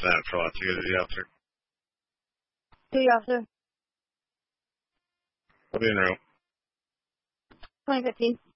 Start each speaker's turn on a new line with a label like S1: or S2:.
S1: for lots to get the officer.
S2: The officer.
S1: What do you know?
S2: 2015.